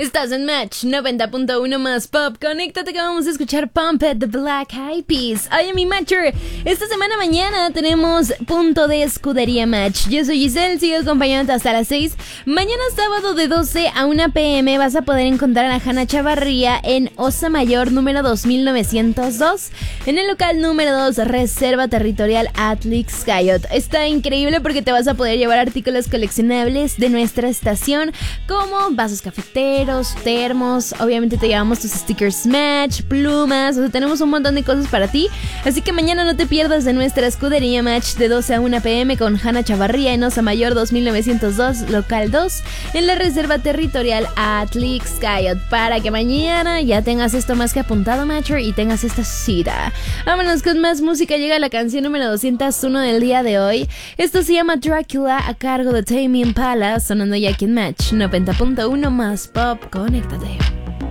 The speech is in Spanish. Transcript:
Estás en Match 90.1 más Pop. Conéctate que vamos a escuchar Pump It, The Black Eyed Peas. Oye, mi Matcher, esta semana mañana tenemos punto de escudería Match. Yo soy Giselle, sigo acompañándote hasta las 6. Mañana sábado de 12 a 1 p.m. vas a poder encontrar a Hanna Chavarría en Osa Mayor número 2902. En el local número 2, Reserva Territorial Atlix Coyote. Está increíble porque te vas a poder llevar artículos coleccionables de nuestra estación, como vasos cafeteros, termos, obviamente te llevamos tus stickers Match, plumas, o sea, tenemos un montón de cosas para ti, así que mañana no te pierdas de nuestra escudería Match de 12 a 1 p.m. con Hanna Chavarría en Osa Mayor 2902, local 2, en la Reserva Territorial Atlix Coyote, para que mañana ya tengas esto más que apuntado, Matcher, y tengas esta cita. Vámonos con más música, llega la canción número 201 del día de hoy. Esto se llama Dracula, a cargo de Tame Impala, sonando ya aquí en Match 90.1 más Pop. Conéctate.